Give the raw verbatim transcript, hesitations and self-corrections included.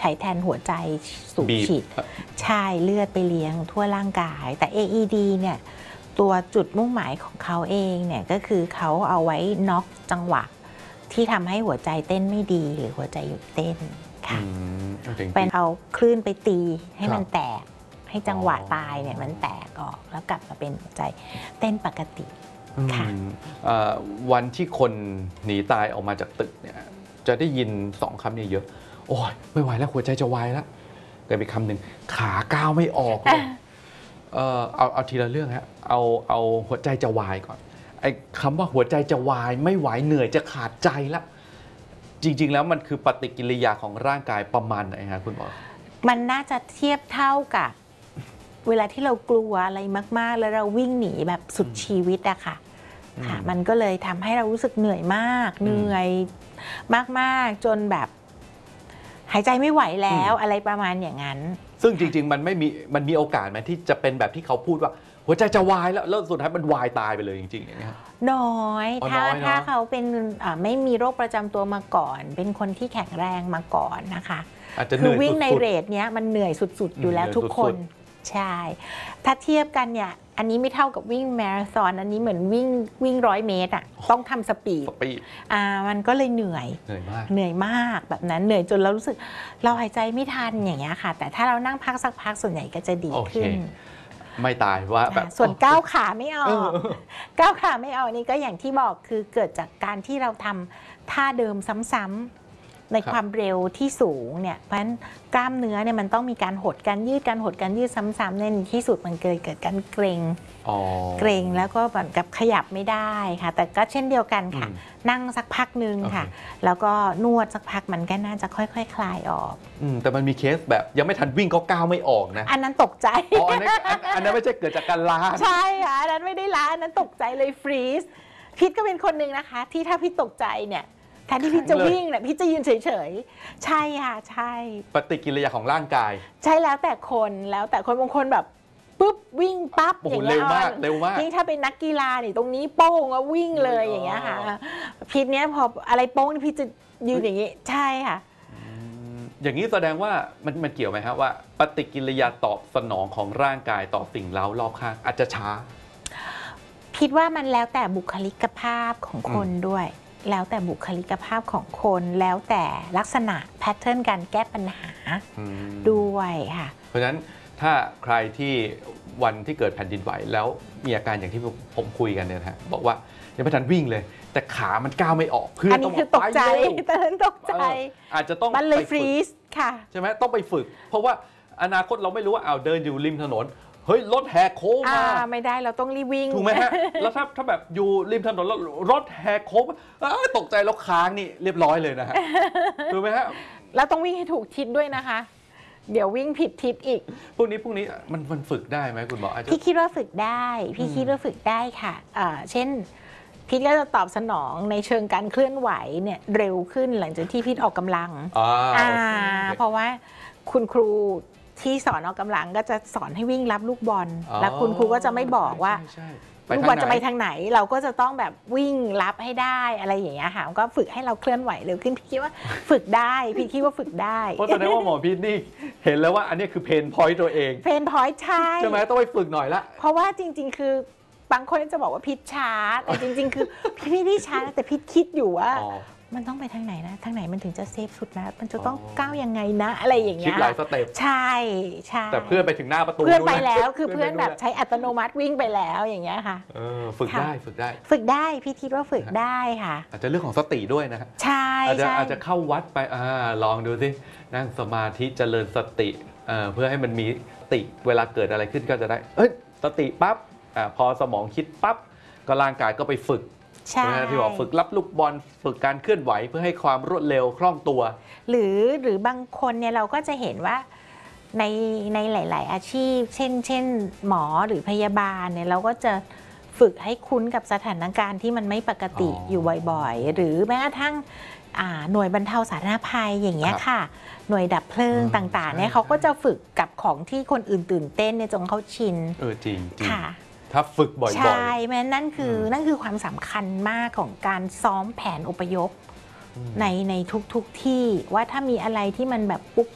ช้แทนหัวใจสูบฉีดใช่เลือดไปเลี้ยงทั่วร่างกายแต่ เอ อี ดี เนี่ยตัวจุดมุ่งหมายของเขาเองเนี่ยก็คือเขาเอาไว้น็อกจังหวะที่ทำให้หัวใจเต้นไม่ดีหรือหัวใจหยุดเต้นค่ะเป็นเอาคลื่นไปตีให้มันแตกให้จังหวะตายเนี่ยมันแตกออกแล้วกลับมาเป็นหัวใจเต้นปกติค่ะวันที่คนหนีตายออกมาจากตึกเนี่ยจะได้ยินสองคำนี้เยอะโอ้ยไม่ไหวแล้วหัวใจจะวายแล้วเกิดเป็นคำหนึ่งขาก้าวไม่ออกเลยเออเอาเอาทีละเรื่องฮะเอาเอาหัวใจจะวายก่อนไอ้คำว่าหัวใจจะวายไม่ไหวเหนื่อยจะขาดใจละจริงๆแล้วมันคือปฏิกิริยาของร่างกายประมาณไหนฮะคุณหมอมันน่าจะเทียบเท่ากับเวลาที่เรากลัวอะไรมากๆแล้วเราวิ่งหนีแบบสุดชีวิตอะค่ะค่ะมันก็เลยทำให้เรารู้สึกเหนื่อยมากเหนื่อยมากๆจนแบบหายใจไม่ไหวแล้วอะไรประมาณอย่างนั้นซึ่งจริงๆมันไม่มีมันมีโอกาสไหมที่จะเป็นแบบที่เขาพูดว่าหัวใจจะวายแล้วแล้วสุดท้ายมันวายตายไปเลยจริงๆอย่างเงี้ยน้อยถ้าถ้าเขาเป็นไม่มีโรคประจำตัวมาก่อนเป็นคนที่แข็งแรงมาก่อนนะคะคือวิ่งในเรทเนี้ยมันเหนื่อยสุดๆอยู่แล้วทุกคนใช่ถ้าเทียบกันเนี่ยอันนี้ไม่เท่ากับวิ่งมาราธอนอันนี้เหมือนวิ่งวิ่งร้อยเมตรอ่ะต้องทำสปีดอ่ามันก็เลยเหนื่อยเหนื่อยมากเหนื่อยมากแบบนั้นเหนื่อยจนเรารู้สึกเราหายใจไม่ทันอย่างเงี้ยค่ะแต่ถ้าเรานั่งพักสักพักส่วนใหญ่ก็จะดีขึ้นไม่ตายว่าแบบส่วนก้าวขาไม่ออกก้าวขาไม่ออกนี่ก็อย่างที่บอกคือเกิดจากการที่เราทำท่าเดิมซ้ำๆในความเร็วที่สูงเนี่ยเพราะฉะนั้นกล้ามเนื้อเนี่ยมันต้องมีการหดการยืดการหดการยืดซ้ำๆในที่สุดมันเกิดเกิดการเกร็งเกร็งแล้วก็แบบกับขยับไม่ได้ค่ะแต่ก็เช่นเดียวกันค่ะนั่งสักพักนึงค่ะแล้วก็นวดสักพักมันก็น่าจะค่อยๆ ค, คลายออกแต่มันมีเคสแบบยังไม่ทันวิ่งก็ก้าวไม่ออกนะอันนั้นตกใจอ๋ออันนั้นอันนั้นไม่ใช่เกิดจากการล้าใช่ค่ะอันนั้นไม่ได้ล้าอันนั้นตกใจเลยฟรีซพิษก็เป็นคนหนึ่งนะคะที่ถ้าพิษตกใจเนี่ยแทนที่พี่จะวิ่งเนี่ยพี่จะยืนเฉยๆใช่ค่ะใช่ปฏิกิริยาของร่างกายใช่แล้วแต่คนแล้วแต่คนบางคนแบบปุ๊บวิ่งปั๊บอย่างเงี้ยเร็วมากเร็วมากยิ่งถ้าเป็นนักกีฬานี่ตรงนี้โป้งแล้ววิ่งเลยอย่างเงี้ยค่ะพิษเนี้ยพออะไรโป้งพี่จะยืนอย่างงี้ใช่ค่ะอย่างนี้แสดงว่ามันมันเกี่ยวไหมครับว่าปฏิกิริยาตอบสนองของร่างกายต่อสิ่งเร้ารอบข้างอาจจะช้าคิดว่ามันแล้วแต่บุคลิกภาพของคนด้วยแล้วแต่บุคลิกภาพของคนแล้วแต่ลักษณะแพทเทิร์นการแก้ปัญหาด้วยค่ะเพราะฉะนั้นถ้าใครที่วันที่เกิดแผ่นดินไหวแล้วมีอาการอย่างที่ผมคุยกันเนี่ยนะฮะบอกว่ายังไม่ทันวิ่งเลยแต่ขามันก้าวไม่ออกเพื่อนต้องบอกตกใจตอนนั้นตกใจอาจจะต้องมันเลยฟรีซค่ะใช่ไหมต้องไปฝึกเพราะว่าอนาคตเราไม่รู้ว่าเอาเดินอยู่ริมถนนเฮ้ยรถแหกโค้งมาไม่ได้เราต้องรีบวิ่งถูกไหมฮะแล้วถ้าถ้าแบบอยู่ริมถนนแล้วรถแหกโค้งตกใจแล้วค้างนี่เรียบร้อยเลยนะฮะถูกไหมฮะแล้วต้องวิ่งให้ถูกทิศด้วยนะคะเดี๋ยววิ่งผิดทิศอีกพวกนี้พวกนี้มันมันฝึกได้ไหมคุณหมอพี่คิดว่าฝึกได้พี่คิดว่าฝึกได้ค่ะเช่นพี่ก็จะตอบสนองในเชิงการเคลื่อนไหวเนี่ยเร็วขึ้นหลังจากที่พี่ออกกำลังเพราะว่าคุณครูที่สอนออกกำลังก็จะสอนให้วิ่งรับลูกบอลแล้วคุณครูก็จะไม่บอกว่าลูกบอลจะไปทางไหนเราก็จะต้องแบบวิ่งรับให้ได้อะไรอย่างเงี้ยค่ะก็ฝึกให้เราเคลื่อนไหวเร็วขึ้นพี่คิดว่าฝึกได้พี่คิดว่าฝึกได้เพราะแสดงว่าหมอพีทนี่เห็นแล้วว่าอันนี้คือเพนพอยต์ตัวเองเพนพอยต์ใช่ใช่ไหมต้องไปฝึกหน่อยละเพราะว่าจริงๆคือบางคนจะบอกว่าพิชช้าแต่จริงๆคือพี่ไม่ได้ช้าแต่พิชคิดอยู่ว่ามันต้องไปทางไหนนะทางไหนมันถึงจะเซฟสุดนะมันจะต้องก้าวยังไงนะอะไรอย่างเงี้ยคิดหลายสเต็ปใช่ใช่แต่เพื่อนไปถึงหน้าประตูเพื่อนไปแล้วคือเพื่อนแบบใช้อัตโนมัติวิ่งไปแล้วอย่างเงี้ยค่ะฝึกได้ฝึกได้ฝึกได้พี่คิดว่าฝึกได้ค่ะอาจจะเรื่องของสติด้วยนะใช่อาจจะอาจจะเข้าวัดไปอ่าลองดูสินั่งสมาธิเจริญสติเพื่อให้มันมีสติเวลาเกิดอะไรขึ้นก็จะได้เอ้ยสติปั๊บพอสมองคิดปั๊บก็ร่างกายก็ไปฝึกที่บอกฝึกรับลูกบอลฝึกการเคลื่อนไหวเพื่อให้ความรวดเร็วคล่องตัวหรือหรือบางคนเนี่ยเราก็จะเห็นว่าในในหลายๆอาชีพเช่นเช่นหมอหรือพยาบาลเนี่ยเราก็จะฝึกให้คุ้นกับสถานการณ์ที่มันไม่ปกติอยู่บ่อยๆหรือแม้กระทั่งหน่วยบรรเทาสาธารณภัยอย่างเงี้ยค่ะหน่วยดับเพลิงต่างๆเนี่ยเขาก็จะฝึกกับของที่คนอื่นตื่นเต้นเนี่ยจนเขาชินเออจริงจริงค่ะถ้าฝึกบ่อยๆใช่แม้นั่นคือนั่นคือความสำคัญมากของการซ้อมแผนอพยพในในทุกๆที่ว่าถ้ามีอะไรที่มันแบบปุ๊บ